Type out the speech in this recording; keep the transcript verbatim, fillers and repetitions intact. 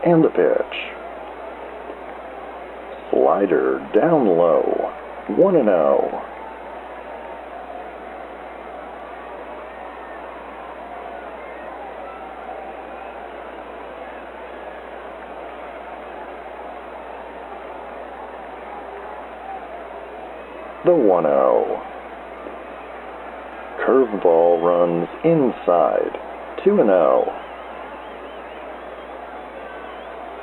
And the pitch. Slider down low. one and oh. The one oh. Curveball runs inside. two and oh.